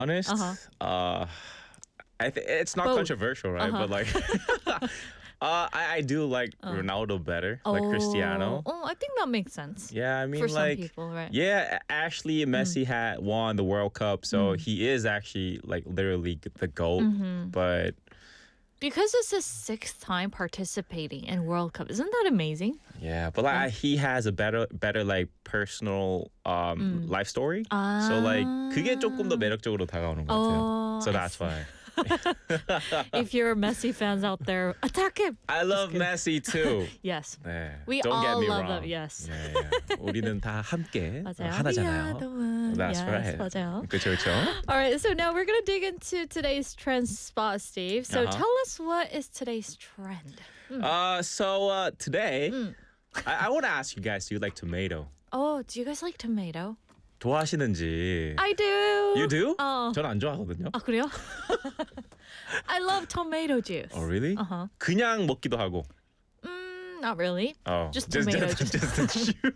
honest, Uh-huh. it's not Both. controversial, right? But like, I do like Ronaldo better, like Cristiano. Oh, I think that makes sense. Yeah, I mean, For some like, people, right? yeah, Ashley Messi had won the World Cup, so he is actually like literally the GOAT. But Because it's his sixth time participating in World Cup. Isn't that amazing? yeah, but like he has a better like personal life story. So like 그게 조금 더 매력적으로 다가오는 것 같아요. So I that's why. If you're Messi fans out there, attack him. I love Messi too. Yes. 네, We don't get all me love wrong. them. Yes. 네, 네. 우리는 다 함께 맞아요. 하나잖아요. We are the one. That's yes, right. 맞아요. 그렇죠, 그렇죠. All right, so now we're gonna dig into today's trend spot, Steve. So Uh-huh. tell us, what is today's trend? So today, I want to ask you guys: do you like tomato? Oh, do you guys like tomato? 좋아하시는지? I do. You do? 어. 저는 안 좋아하거든요. 아, 그래요? I love tomato juice. Oh, really? Uh-huh. 그냥 먹기도 하고. Not really. Oh, Just tomato just the chew.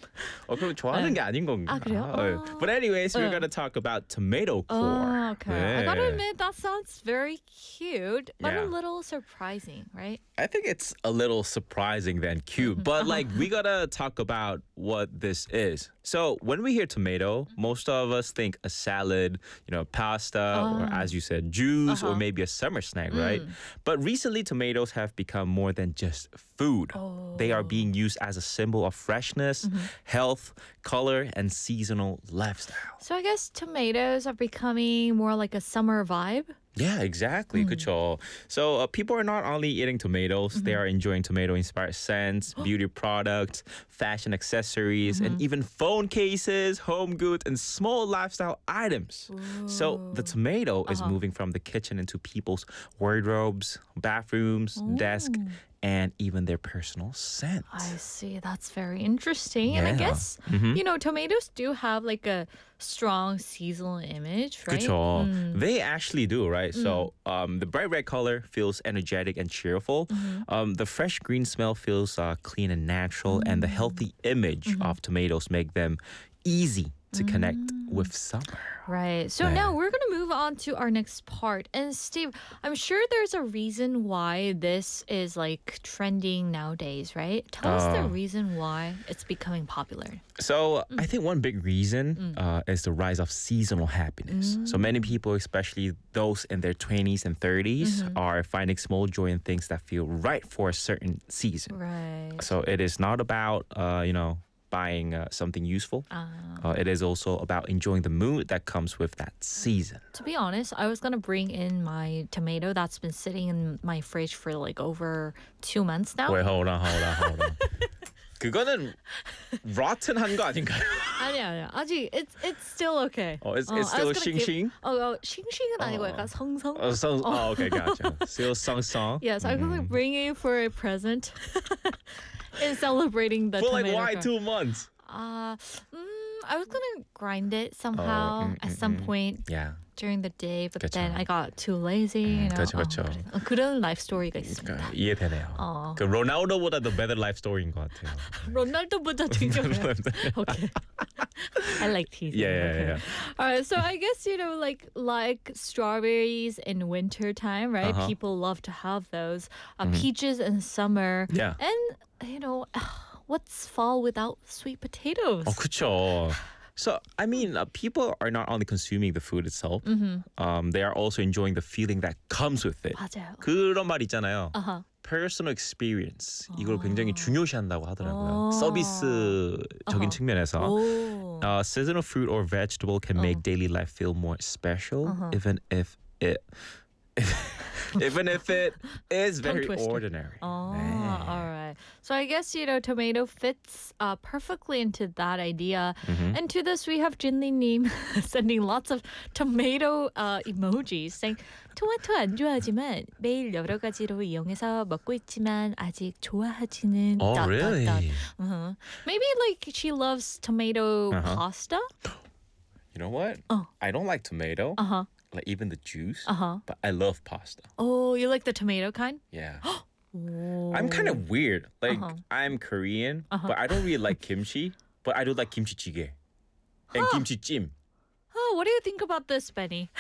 그럼 좋아하는 게 아닌 건가? 아, 그래요? But anyways, we're gonna talk about tomato core. Oh, okay. I gotta 네. admit, that sounds very cute, but Yeah. a little surprising, right? I think it's a little surprising than cute, but like we gotta talk about what this is. So when we hear tomato, most of us think a salad, pasta, or as you said, juice, or maybe a summer snack, right? But recently, tomatoes have become more than just food. They are being used as a symbol of freshness, health, color, and seasonal lifestyle. So I guess tomatoes are becoming more like a summer vibe. Yeah, exactly. 그쵸. So people are not only eating tomatoes, they are enjoying tomato-inspired scents, beauty products, fashion accessories, and even phone cases, home goods, and small lifestyle items. So the tomato is moving from the kitchen into people's wardrobes, bathrooms, desk, and even their personal scent. I see. That's very interesting. And I Yeah. guess, tomatoes do have like a strong seasonal image, right? 그쵸. They actually do, right? So the bright red color feels energetic and cheerful. The fresh green smell feels clean and natural. And the healthy image of tomatoes make them easy to connect with summer. Right. So 네. now we're going to move on to our next part. And Steve, I'm sure there's a reason why this is like trending nowadays, right? Tell us the reason why it's becoming popular. So I think one big reason is the rise of seasonal happiness. So many people, especially those in their 20s and 30s, are finding small joy in things that feel right for a certain season. Right. So it is not about, buying something useful. It is also about enjoying the mood that comes with that season. To be honest, I was going to bring in my tomato that's been sitting in my fridge for like over 2 months now. Wait, hold on. 그거는 rotten한 거 아닌가요? 아니야. 아직 it's still okay. Oh, it's I still was gonna 싱싱? 싱싱은 아니고 약간 성성. Okay, gotcha. Still song. Yes, I was going to bring you for a present in celebrating the But tomato. like, why crop. 2 months? I was gonna grind it somehow at some point Yeah. during the day, but 그쵸. then I got too lazy. 그쵸. 그런 life story가 있습니다. 이해되네요. 그 로나우도보다 더 better life story인 것 같아요. 로날도보다 되게 Okay. I like teasing. Yeah. All right, so I guess like strawberries in winter time, right? People love to have those. Peaches in summer. Yeah. And what's fall without sweet potatoes? 그쵸. So, I mean, people are not only consuming the food itself, they are also enjoying the feeling that comes with it. 맞아요. 그런 말 있잖아요. Personal experience. 이걸 굉장히 중요시한다고 하더라고요. 서비스적인 측면에서. Seasonal fruit or vegetable can make daily life feel more special, even if it is very Tongue twister. ordinary. All right. So I guess, tomato fits perfectly into that idea. And to this, we have Jinli-님 sending lots of tomato emojis saying, 토마토 안 좋아하지만 매일 여러 가지로 이용해서 먹고 있지만 아직 좋아하지는 Oh, really? Maybe like she loves tomato pasta. You know what? I don't like tomato, like even the juice, but I love pasta. Oh, you like the tomato kind? Yeah. I'm kind of weird. Like, I'm Korean, but I don't really like kimchi, but I do like kimchi jjigae and kimchi jjim. Oh, what do you think about this, Benny?